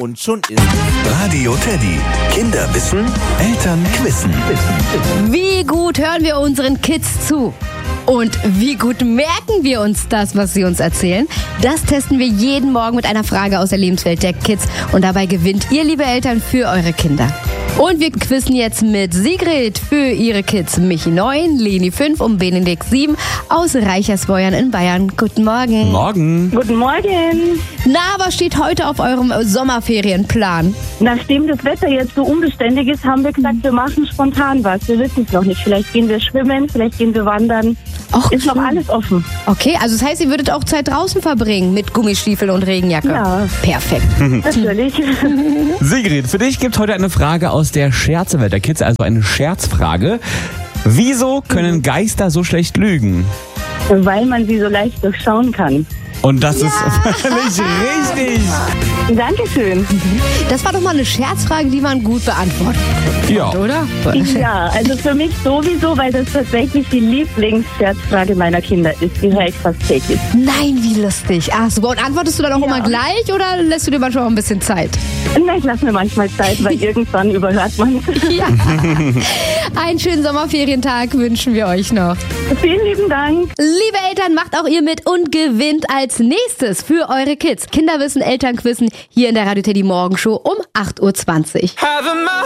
Und schon ist es Radio Teddy. Kinder wissen, Eltern wissen. Wie gut hören wir unseren Kids zu? Und wie gut merken wir uns das, was sie uns erzählen? Das testen wir jeden Morgen mit einer Frage aus der Lebenswelt der Kids. Und dabei gewinnt ihr, liebe Eltern, für eure Kinder. Und wir quizzen jetzt mit Sigrid für ihre Kids. Michi 9, Leni 5 und Benedikt 7 aus Reichersweuern in Bayern. Guten Morgen. Morgen. Guten Morgen. Na, was steht heute auf eurem Sommerferienplan? Nachdem das Wetter jetzt so unbeständig ist, haben wir gesagt, wir machen spontan was. Wir wissen es noch nicht. Vielleicht gehen wir schwimmen, vielleicht gehen wir wandern. Och, Ist noch schön. alles offen. Okay, also das heißt, ihr würdet auch Zeit draußen verbringen mit Gummistiefeln und Regenjacke? Ja. Perfekt. Natürlich. Sigrid, für dich gibt heute eine Frage aus der Scherzewelt der Kids, also eine Scherzfrage. Wieso können Geister so schlecht lügen? Weil man sie so leicht durchschauen kann. Und das ist völlig richtig. Dankeschön. Das war doch mal eine Scherzfrage, die man gut beantworten Ja. konnte, oder? Ja, also für mich sowieso, weil das tatsächlich die Lieblingsscherzfrage meiner Kinder ist. Die höre ich fast täglich. Nein, wie lustig. Ach super. Und antwortest du dann auch immer gleich oder lässt du dir manchmal auch ein bisschen Zeit? Na, ich lasse mir manchmal Zeit, weil irgendwann überhört man. Ja. Einen schönen Sommerferientag wünschen wir euch noch. Vielen lieben Dank. Liebe Eltern, macht auch ihr mit und gewinnt als nächstes für eure Kids Kinderwissen, Elternquissen hier in der Radio Teddy Morgenshow um 8:20 Uhr.